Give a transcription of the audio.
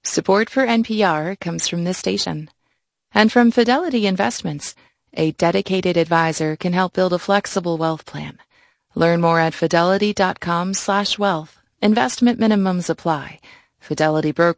Support for NPR comes from this station. And from Fidelity Investments, a dedicated advisor can help build a flexible wealth plan. Learn more at fidelity.com/wealth. Investment minimums apply. Fidelity Broker